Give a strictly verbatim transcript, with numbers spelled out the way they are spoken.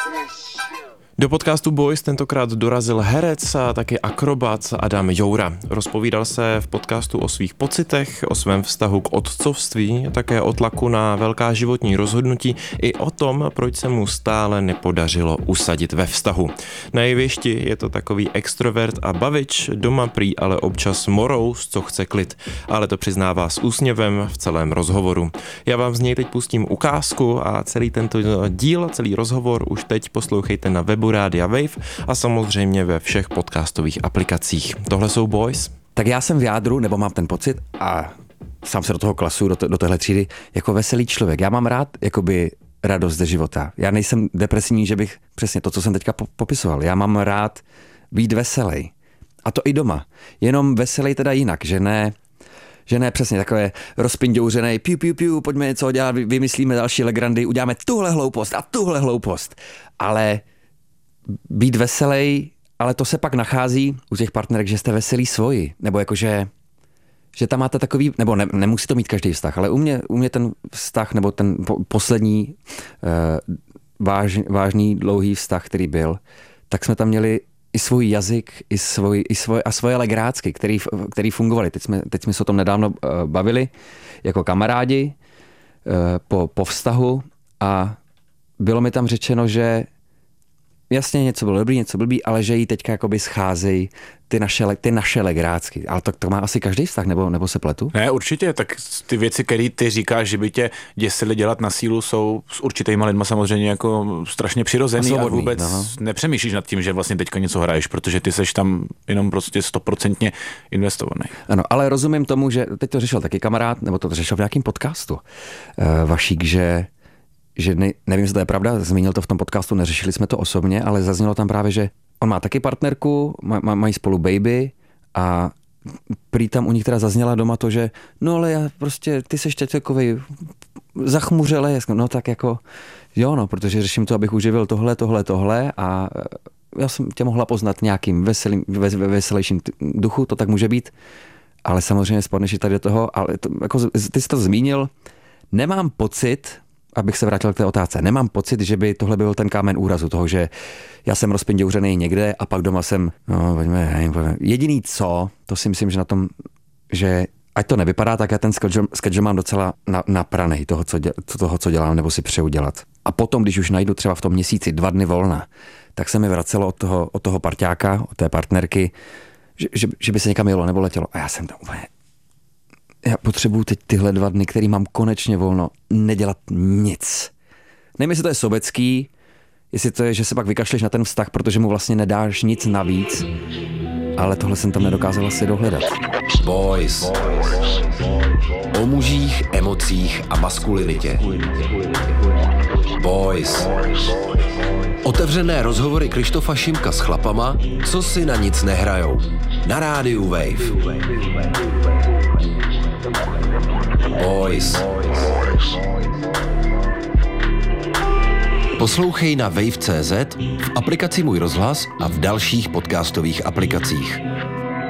Do podcastu Boys tentokrát dorazil herec a taky akrobat Adam Joura. Rozpovídal se v podcastu o svých pocitech, o svém vztahu k otcovství, také o tlaku na velká životní rozhodnutí i o tom, proč se mu stále nepodařilo usadit ve vztahu. Na jevišti je to takový extrovert a bavič, doma prý ale občas morous, co chce klid, ale to přiznává s úsměvem v celém rozhovoru. Já vám z něj teď pustím ukázku a celý tento díl, celý rozhovor už teď poslouchejte na webu Rádia Wave a samozřejmě ve všech podcastových aplikacích. Tohle jsou Boys. Tak já jsem v jádru, nebo mám ten pocit a sám se do toho klasu, do, to, do téhle třídy, jako veselý člověk. Já mám rád jakoby radost ze života. Já nejsem depresivní, že bych přesně to, co jsem teďka popisoval. Já mám rád být veselý. A to i doma. Jenom veselý teda jinak, že ne že ne přesně takové rozpindouřené, piu, piu, piu, pojďme něco dělat, vymyslíme další legrandy, uděláme tuhle hloupost a tuhle hloupost. Ale být veselý, ale to se pak nachází u těch partnerek, že jste veselí svoji, nebo jakože, že tam máte takový, nebo ne, nemusí to mít každý vztah, ale u mě, u mě ten vztah, nebo ten po, poslední uh, váž, vážný dlouhý vztah, který byl, tak jsme tam měli i svůj jazyk, i, svoj, i svoje, a svoje legrácky, který, který fungovaly. Teď jsme, teď jsme se o tom nedávno uh, bavili jako kamarádi uh, po, po vztahu a bylo mi tam řečeno, že jasně něco bylo dobrý, něco blbý, ale že jí teďka jakoby scházejí ty naše, ty naše legrácky. Ale to, to má asi každý vztah, nebo, nebo se pletu? Ne, určitě, tak ty věci, které ty říkáš, že by tě děsily dělat na sílu, jsou s určitýma lidma samozřejmě jako strašně přirozený a, a vůbec no. nepřemýšlíš nad tím, že vlastně teďka něco hraješ, protože ty seš tam jenom prostě stoprocentně investovaný. Ano, ale rozumím tomu, že teď to řešil taky kamarád, nebo to řešil v nějakém podcastu uh, Vašík, že že ne, nevím, jestli to je pravda, zmínil to v tom podcastu, neřešili jsme to osobně, ale zaznělo tam právě, že on má taky partnerku, maj, mají spolu baby a prý tam u nich teda zazněla doma to, že no ale já prostě, ty seš teď takovej zachmuřelej, no tak jako jo no, protože řeším to, abych uživil tohle, tohle, tohle a já jsem tě mohla poznat nějakým veselým, ve, ve veselějším duchu, to tak může být, ale samozřejmě spadneš i tady do toho, ale to, jako ty jsi to zmínil, nemám pocit, abych se vrátil k té otázce. Nemám pocit, že by tohle byl ten kámen úrazu toho, že já jsem rozpindouřený někde a pak doma jsem, no pojďme, nevím, pojďme. Jediný co, to si myslím, že na tom, že ať to nevypadá, tak já ten schedule mám docela na, napranej toho co, děl, toho, co dělám, nebo si přeju dělat. A potom, když už najdu třeba v tom měsíci dva dny volna, tak se mi vracelo od toho, od toho parťáka, od té partnerky, že, že, že by se někam jelo nebo letělo. A já jsem tam úplně já potřebuju teď tyhle dva dny, který mám konečně volno, nedělat nic. Nevím, jestli to je sobecký, jestli to je, že se pak vykašleš na ten vztah, protože mu vlastně nedáš nic navíc, ale tohle jsem tam nedokázal asi dohledat. Boys. O mužích, emocích a maskulinitě. Boys. Otevřené rozhovory Krištofa Šimka s chlapama, co si na nic nehrajou. Na rádiu Wave. Boys. Poslouchej na wave tečka cé zet, v aplikaci Můj rozhlas a v dalších podcastových aplikacích.